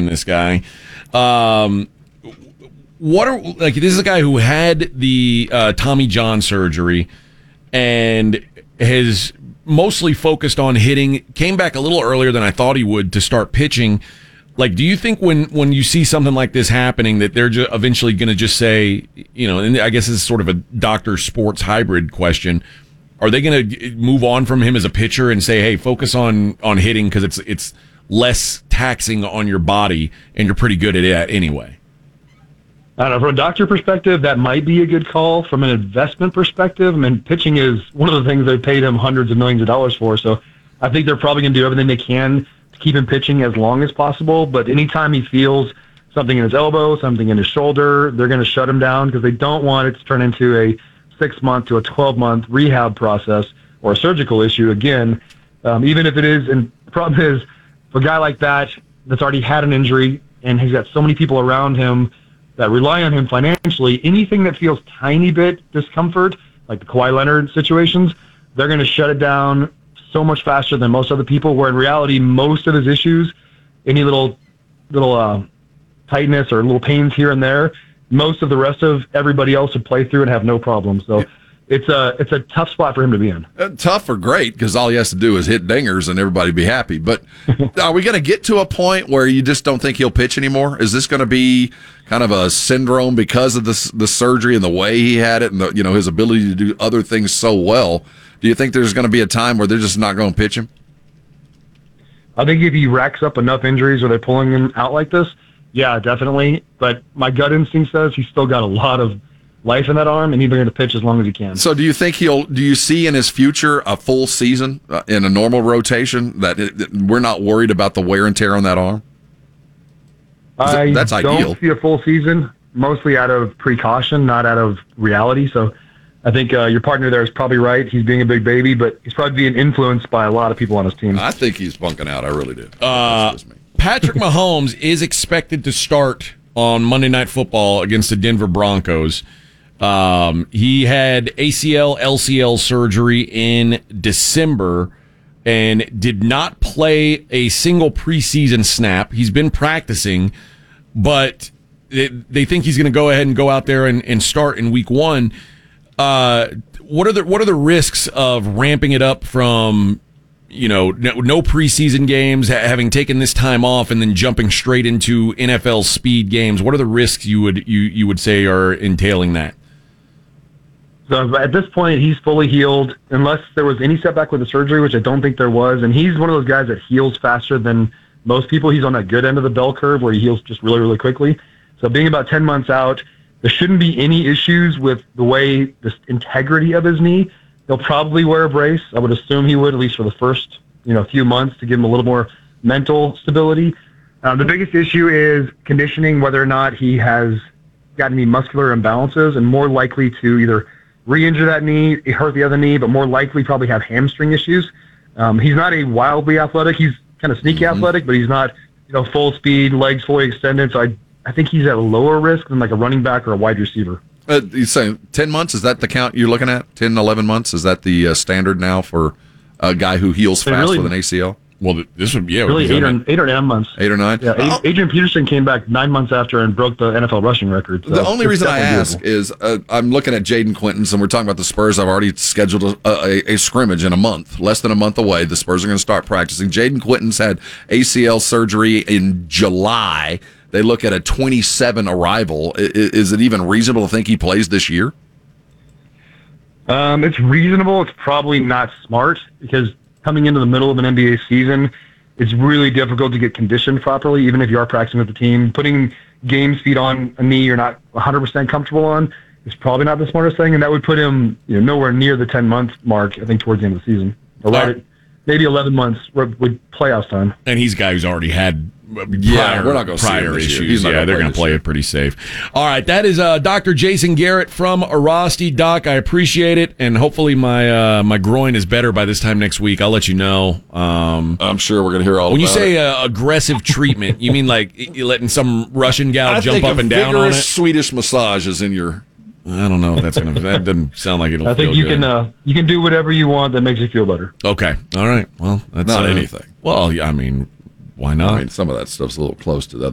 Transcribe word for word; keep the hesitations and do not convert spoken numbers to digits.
in this guy. Um, what are like? This is a guy who had the uh, Tommy John surgery and has mostly focused on hitting. Came back a little earlier than I thought he would to start pitching. Like, do you think when, when you see something like this happening that they're ju- eventually going to just say, you know, and I guess this is sort of a doctor sports hybrid question. Are they going to move on from him as a pitcher and say, hey, focus on, on hitting because it's it's less taxing on your body and you're pretty good at it anyway? I don't know. From a doctor perspective, that might be a good call. From an investment perspective, I mean, pitching is one of the things they paid him hundreds of millions of dollars for. So I think they're probably going to do everything they can to keep him pitching as long as possible. But anytime he feels something in his elbow, something in his shoulder, they're going to shut him down because they don't want it to turn into a six-month to a twelve-month rehab process or a surgical issue again, um, even if it is. And the problem is, for a guy like that that's already had an injury and he's got so many people around him that rely on him financially, anything that feels tiny bit discomfort, like the Kawhi Leonard situations, they're going to shut it down so much faster than most other people, where in reality, most of his issues, any little little uh, tightness or little pains here and there, most of the rest of everybody else would play through and have no problems. So it's a it's a tough spot for him to be in. Uh, tough or great, because all he has to do is hit dingers and everybody be happy. But are we going to get to a point where you just don't think he'll pitch anymore? Is this going to be kind of a syndrome because of the the surgery and the way he had it, and the, you know, his ability to do other things so well? Do you think there's going to be a time where they're just not going to pitch him? I think if he racks up enough injuries where they're pulling him out like this, yeah, definitely. But my gut instinct says he's still got a lot of life in that arm, and he's going to pitch as long as he can. So do you think he'll, do you see in his future a full season uh, in a normal rotation that, it, that we're not worried about the wear and tear on that arm? I that's don't ideal. see a full season, mostly out of precaution, not out of reality. So I think uh, your partner there is probably right. He's being a big baby, but he's probably being influenced by a lot of people on his team. I think he's bunking out. I really do. Uh, Patrick Mahomes is expected to start on Monday Night Football against the Denver Broncos. Um, he had A C L, L C L surgery in December and did not play a single preseason snap. He's been practicing, but they, they think he's going to go ahead and go out there and, and start in week one. Uh, what are the what are the risks of ramping it up from, you know, no, no preseason games, having taken this time off, and then jumping straight into N F L speed games? What are the risks you would you, you would say are entailing that? So at this point, he's fully healed, unless there was any setback with the surgery, which I don't think there was. And he's one of those guys that heals faster than most people. He's on that good end of the bell curve where he heals just really, really quickly. So being about ten months out, there shouldn't be any issues with the way the integrity of his knee. He'll probably wear a brace. I would assume he would, at least for the first, you know, few months, to give him a little more mental stability. Um, the biggest issue is conditioning, whether or not he has got any muscular imbalances, and more likely to either re-injure that knee, hurt the other knee, but more likely probably have hamstring issues. Um, he's not a wildly athletic. He's kind of sneaky mm-hmm. athletic, but he's not, you know, full speed, legs fully extended. So I, I think he's at a lower risk than like a running back or a wide receiver. Uh, you saying ten months? Is that the count you're looking at? ten, eleven months? Is that the uh, standard now for a guy who heals fast really, with an A C L? Well, this would yeah, really would eight or, eight or nine months. Eight or nine. Yeah, oh. Adrian Peterson came back nine months after and broke the N F L rushing record. So the only reason I ask doable. is uh, I'm looking at Jaden Quinton, and we're talking about the Spurs. I've already scheduled a, a, a scrimmage in a month, less than a month away. The Spurs are going to start practicing. Jaden Quinton's had A C L surgery in July. They look at a twenty-seven arrival. Is, is it even reasonable to think he plays this year? Um, it's reasonable. It's probably not smart, because coming into the middle of an N B A season, it's really difficult to get conditioned properly, even if you are practicing with the team. Putting game speed on a knee you're not one hundred percent comfortable on is probably not the smartest thing, and that would put him, you know, nowhere near the ten-month mark, I think, towards the end of the season. Or right. Maybe eleven months with playoffs time. And he's a guy who's already had prior, yeah, we're not going to prior see issues. Yeah, they're going to play year. it pretty safe. All right, that is uh, Doctor Jason Garrett from Arasti. Doc, I appreciate it, and hopefully my uh, my groin is better by this time next week. I'll let you know. Um, I'm sure we're going to hear all when about you say it. Uh, aggressive treatment, you mean like you letting some Russian gal I jump think up a and down on it? Swedish massage is in your... I don't know if that's gonna. That doesn't sound like it'll. I think feel you good. can uh, you can do whatever you want that makes you feel better. Okay, all right. Well, that's not uh, anything. Well, yeah, I mean, why not? I mean, some of that stuff's a little close to the